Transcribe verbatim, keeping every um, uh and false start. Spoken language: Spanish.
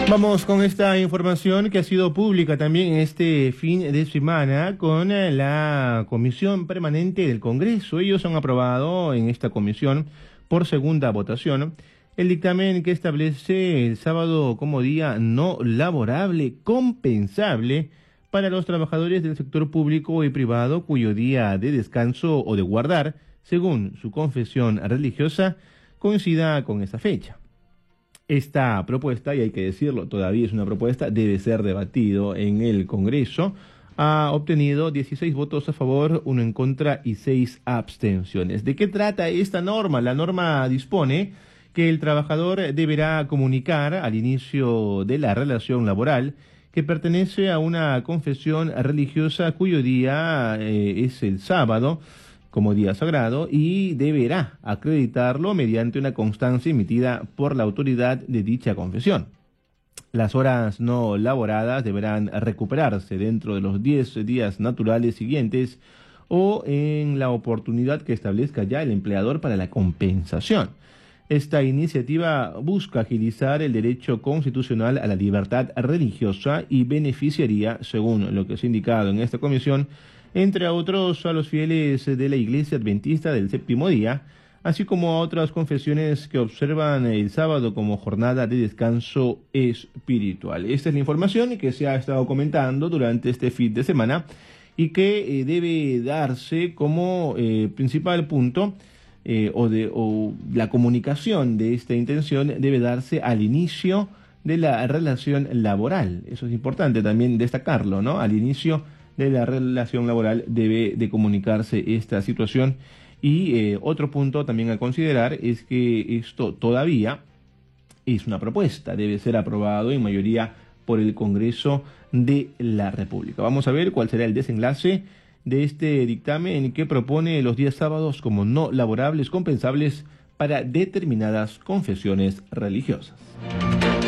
Vamos con esta información que ha sido pública también este fin de semana con la Comisión Permanente del Congreso. Ellos han aprobado en esta comisión por segunda votación el dictamen que establece el sábado como día no laborable compensable para los trabajadores del sector público y privado cuyo día de descanso o de guardar, según su confesión religiosa, coincida con esta fecha. Esta propuesta, y hay que decirlo, todavía es una propuesta, debe ser debatido en el Congreso. Ha obtenido dieciséis votos a favor, uno en contra y seis abstenciones. ¿De qué trata esta norma? La norma dispone que el trabajador deberá comunicar al inicio de la relación laboral que pertenece a una confesión religiosa cuyo día eh, es el sábado, como día sagrado, y deberá acreditarlo mediante una constancia emitida por la autoridad de dicha confesión. Las horas no laboradas deberán recuperarse dentro de los diez días naturales siguientes o en la oportunidad que establezca ya el empleador para la compensación. Esta iniciativa busca agilizar el derecho constitucional a la libertad religiosa y beneficiaría, según lo que es indicado en esta comisión, entre otros a los fieles de la Iglesia Adventista del Séptimo Día, así como a otras confesiones que observan el sábado como jornada de descanso espiritual. Esta es la información que se ha estado comentando durante este fin de semana y que eh, debe darse como eh, principal punto eh, o, de, o la comunicación de esta intención debe darse al inicio de la relación laboral. Eso es importante también destacarlo, ¿no? Al inicio de la relación laboral debe de comunicarse esta situación. Y eh, otro punto también a considerar es que esto todavía es una propuesta, debe ser aprobado en mayoría por el Congreso de la República. Vamos a ver cuál será el desenlace de este dictamen que propone los días sábados como no laborables compensables para determinadas confesiones religiosas.